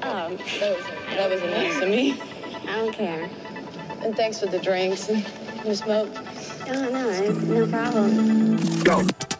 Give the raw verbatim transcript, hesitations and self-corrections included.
Oh, that was, that was nice of me. I don't care. And thanks for the drinks and the smoke. Oh, no, no problem. Go.